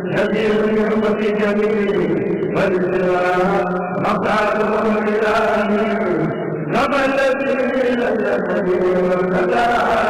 جميل يرمى في جميل والسلام مقعده إلهي كما الذي لم يكن والفتاة